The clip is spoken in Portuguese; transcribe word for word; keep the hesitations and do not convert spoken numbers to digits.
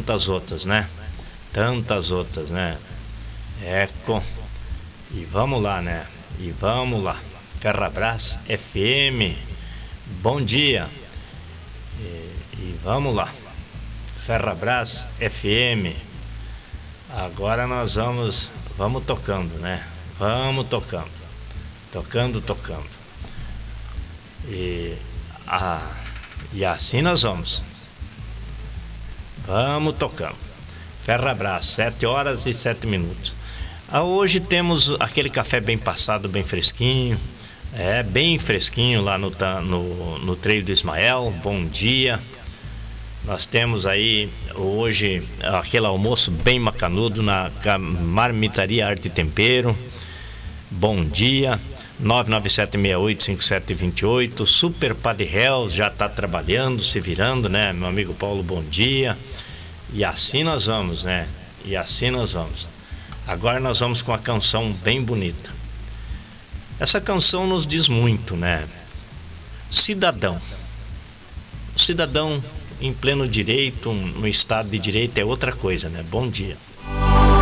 tantas outras, né? Tantas outras, né? Eco. E vamos lá, né? E vamos lá. Ferrabras F M. Bom dia. E, e vamos lá. Ferrabras F M. Agora nós vamos, vamos tocando, né? Vamos tocando. Tocando, tocando. E, ah, e assim nós vamos. Vamos tocando. Ferrabras, sete horas e sete minutos. Ah, hoje temos aquele café bem passado, bem fresquinho. É, bem fresquinho lá no, no, no Trevo do Ismael. Bom dia. Nós temos aí hoje aquele almoço bem macanudo na Marmitaria Arte e Tempero. Bom dia. nove nove sete seis oito cinco sete dois oito. Super Padre Hells já está trabalhando, se virando, né? Meu amigo Paulo, bom dia. E assim nós vamos, né? E assim nós vamos. Agora nós vamos com uma canção bem bonita. Essa canção nos diz muito, né? Cidadão. O cidadão em pleno direito, no estado de direito, é outra coisa, né? Bom dia.